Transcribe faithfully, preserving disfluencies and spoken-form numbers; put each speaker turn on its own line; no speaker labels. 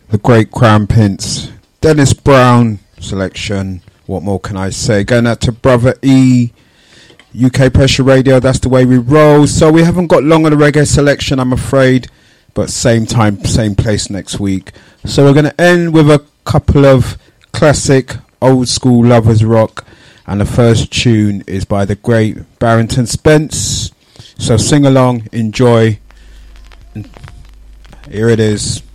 the great Crown Prince, Dennis Brown selection. What more can I say? Going out to Brother E, U K Pressure Radio, that's the way we roll. So we haven't got long on the reggae selection, I'm afraid, but same time, same place next week. So we're going to end with a couple of classic old school lovers rock, and the first tune is by the great Barrington Spence. So sing along, enjoy. Here it is.